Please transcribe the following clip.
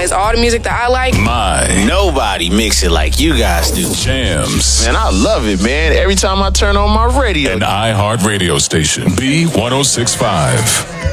plays all the music that I like. Nobody mix it like you guys do. Jams. Man, I love it, man. Every time I turn on my radio. An iHeart radio station. B1065.